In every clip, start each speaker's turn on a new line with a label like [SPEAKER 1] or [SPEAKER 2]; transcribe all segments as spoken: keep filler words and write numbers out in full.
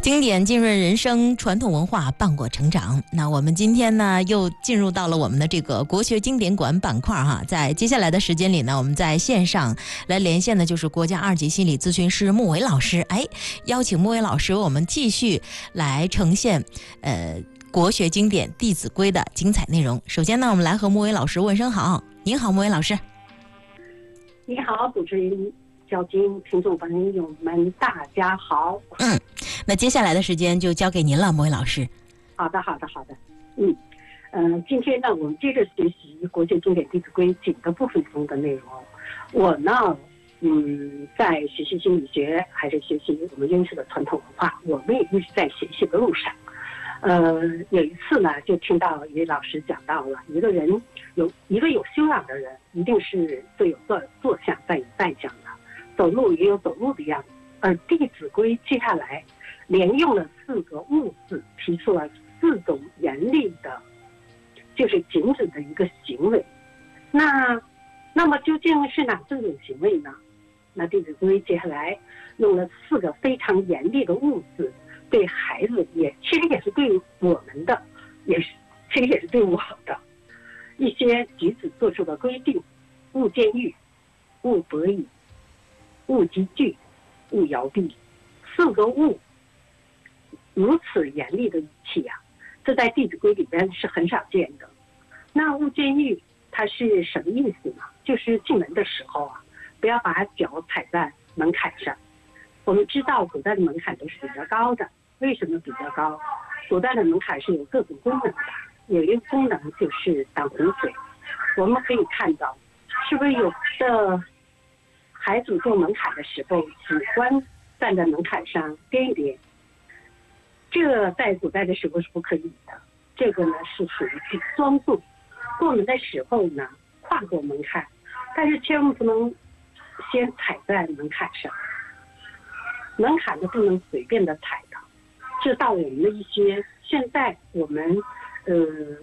[SPEAKER 1] 经典浸润人生，传统文化伴我成长。那我们今天呢，又进入到了我们的这个国学经典馆板块哈。在接下来的时间里呢，我们在线上来连线的就是国家二级心理咨询师穆伟老师。哎，邀请穆伟老师为我们继续来呈现呃国学经典《弟子规》的精彩内容。首先呢，我们来和穆伟老师问声好。您好，穆伟老师。
[SPEAKER 2] 你好，主持人。小金，听众朋友们，大家好。
[SPEAKER 1] 嗯，那接下来的时间就交给您了，穆伟老师。
[SPEAKER 2] 好的，好的，好的。嗯，呃，今天呢，我们接着学习《国学经典弟子规》几个部分中的内容。我呢，嗯，在学习心理学，还是学习我们优秀的传统文化，我们也一直在学习的路上。呃，有一次呢，就听到一位老师讲到了，一个人有一个有修养的人，一定是最有坐坐相，再有站相的。走路也有走路的样子，而《弟子规》接下来连用了四个“勿”字，提出了四种严厉的，就是禁止的一个行为。那，那么究竟是哪四种行为呢？那《弟子规》接下来用了四个非常严厉的“勿”字，对孩子也其实也是对我们的，也是其实也是对我的一些举止做出的规定：勿监狱，勿博弈，勿积聚，勿摇臂。四个勿，如此严厉的语气啊，这在《弟子规》里边是很少见的。那勿监狱它是什么意思呢？就是进门的时候啊，不要把脚踩在门槛上。我们知道古代的门槛都是比较高的，为什么比较高？古代的门槛是有各种功能的，有一个功能就是挡洪水。我们可以看到，是不是有的孩子过门槛的时候喜欢站在门槛上颠一颠，这在古代的时候是不可以的。这个呢是属于装作过门的时候呢跨过门槛，但是千万不能先踩在门槛上，门槛就不能随便的踩的。这到我们的一些现在我们呃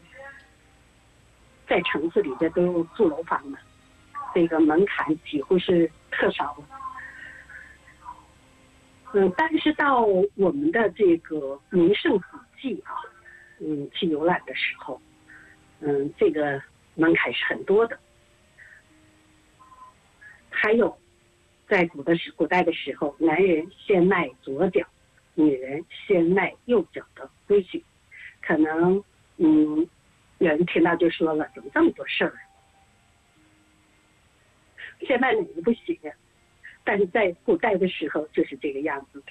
[SPEAKER 2] 在城市里的都有住楼房嘛，这个门槛几乎是特少了。嗯，但是到我们的这个名胜古迹啊，嗯，去游览的时候，嗯，这个门槛是很多的。还有，在古的时古代的时候，男人先迈左脚，女人先迈右脚的规矩，可能嗯，有人听到就说了，怎么这么多事儿？现在哪个不行啊？但是在古代的时候就是这个样子的。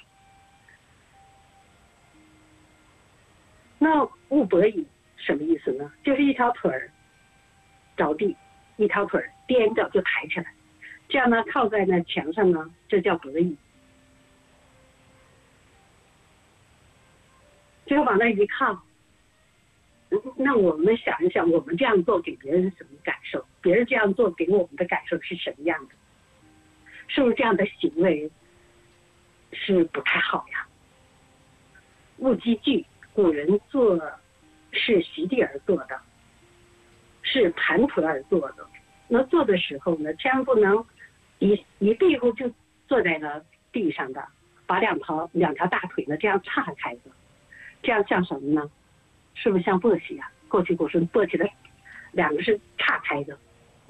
[SPEAKER 2] 那勿博弈什么意思呢？就是一条腿儿着地，一条腿儿踮着就抬起来，这样呢靠在那墙上呢，这叫博弈。就往那一靠，那我们想一想，我们这样做给别人什么感受？别人这样做给我们的感受是什么样的？是不是这样的行为是不太好呀？勿积聚，古人做是席地而坐的，是盘腿而坐的。那坐的时候呢，千万不能一一屁股就坐在了地上的，把两条两条大腿呢这样岔开的，这样像什么呢？是不是像簸箕啊？过去古时簸箕的两个是岔开的。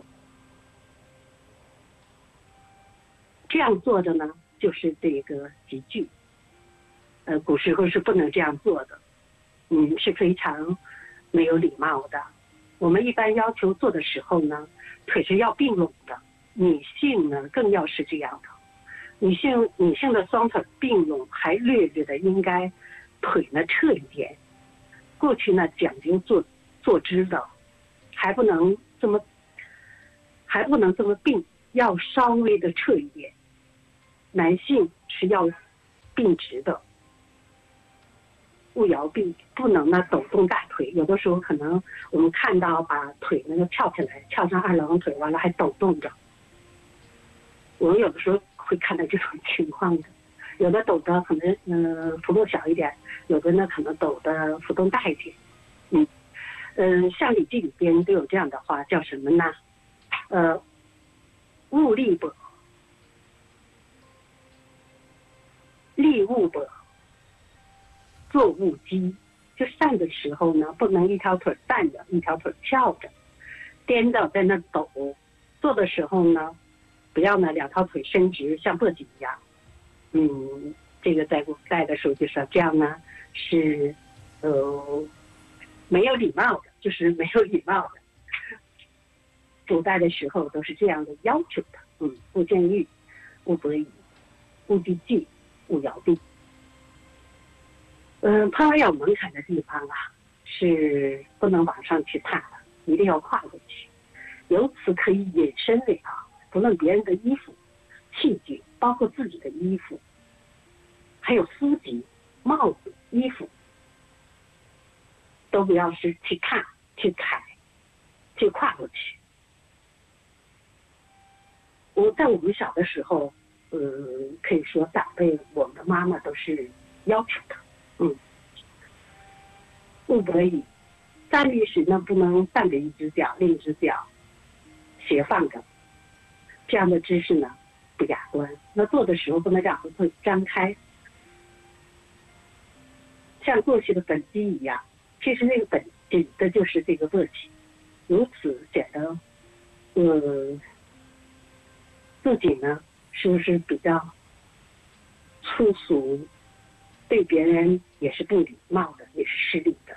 [SPEAKER 2] 这样做的呢，就是这个集聚。呃，古时候是不能这样做的，嗯，是非常没有礼貌的。我们一般要求做的时候呢，腿是要并拢的，女性呢更要是这样的。女性女性的双腿并拢，还略略的应该腿呢侧一点。过去呢讲究坐坐姿的，还不能这么，还不能这么并，要稍微的侧一点。男性是要并直的，勿摇臂，不能呢抖动大腿。有的时候可能我们看到把腿那个翘起来，翘上二郎腿，完了还抖动着。我们有的时候会看到这种情况的，有的抖的可能嗯、呃、幅度小一点，有的呢可能抖的幅度大一点。嗯嗯、呃，像《礼记》里边都有这样的话，叫什么呢？呃，勿力薄。力勿薄， 坐卧机，就站的时候呢，不能一条腿站着，一条腿翘着，颠着在那抖。坐的时候呢，不要呢两条腿伸直，像簸箕一样。嗯，这个在古代的时候就说这样呢是呃没有礼貌的，就是没有礼貌的。古代的时候都是这样的要求的。嗯，勿见玉，勿得已，勿避忌，勿摇臂。嗯，攀爬有门槛的地方啊，是不能往上去踏的，一定要跨过去。由此可以引申为啊，不论别人的衣服、器具，包括自己的衣服，还有书籍、帽子、衣服，都不要是去踏、去踩、去跨过去。我在我们小的时候，呃，可以说长辈，我们的妈妈都是要求的，嗯，勿得已，站立时呢，不能站着一只脚，另一只脚斜放着，这样的姿势呢不雅观。那坐的时候不能两个腿张开，像过去的本机一样。其实那个本指的就是这个簸箕，如此显得，呃，自己呢是不是比较粗俗，对别人也是不礼貌的，也是失礼的。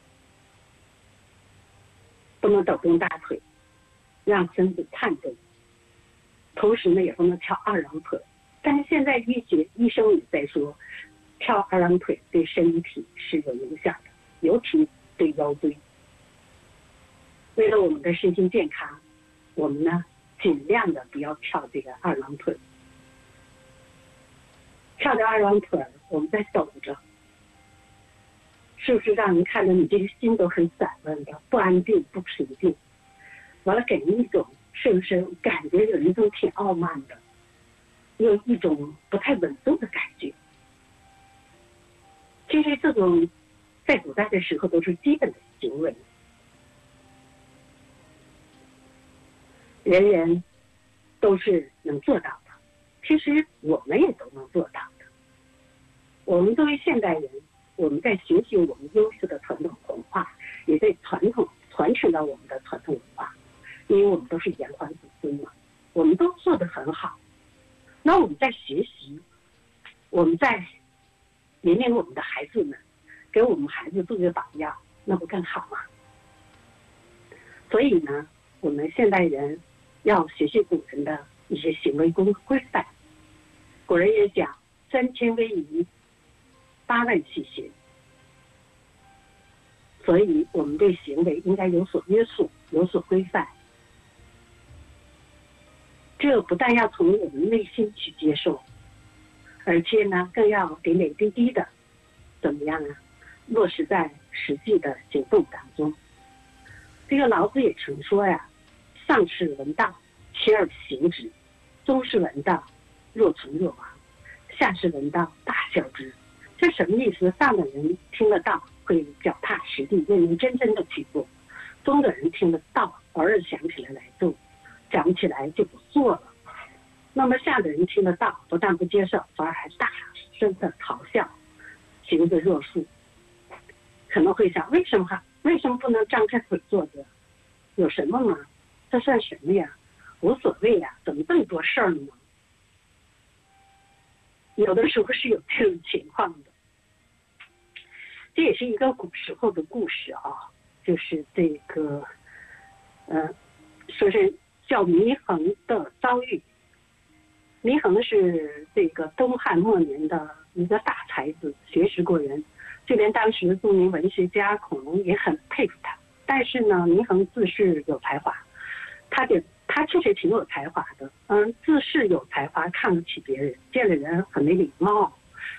[SPEAKER 2] 不能抖动大腿，让身子颤动，同时呢也不能跳二郎腿。但是现在医学医生也在说，跳二郎腿对身体是有影响的，尤其对腰椎。为了我们的身心健康，我们呢尽量的不要跳这个二郎腿。跳着二郎腿，我们在抖着，是不是让人看着你这个心都很散乱的，不安定、不平静？完了，给人一种是不是感觉有一种挺傲慢的，有一种不太稳重的感觉？其实这种在古代的时候都是基本的行为，人人都是能做到的。其实我们也都能做到的。我们作为现代人，我们在学习我们优秀的传统文化，也在传统传承到我们的传统文化，因为我们都是炎黄子孙嘛，我们都做得很好。那我们在学习，我们在引领我们的孩子们，给我们孩子做个榜样，那不更好吗？所以呢，我们现代人要学习古人的一些行为规规范。古人也讲三千威仪，八万细行。所以我们对行为应该有所约束，有所规范。这不但要从我们内心去接受，而且呢，更要点点滴滴的怎么样啊，落实在实际的行动当中。这个老子也曾说呀，上士闻道，学而行之；中士闻道，若存若亡；下士闻道，大笑之。这什么意思？上的人听了道，会脚踏实地、认认真真的去做；中的人听了道，偶尔想起来来做，想不起来就不做了。那么下的人听了道，不但不接受，反而还大声的嘲笑，行之若素。可能会想，为什么为什么不能张开腿坐着？有什么吗？这算什么呀？无所谓呀，怎么这么多事儿呢？有的时候是有这种情况的。这也是一个古时候的故事啊，就是这个，呃，说是叫祢衡的遭遇。祢衡是这个东汉末年的一个大才子，学识过人，就连当时的著名文学家孔融也很佩服他。但是呢，祢衡自恃有才华，他就他确实挺有才华的，嗯，自恃有才华，看不起别人，见了人很没礼貌，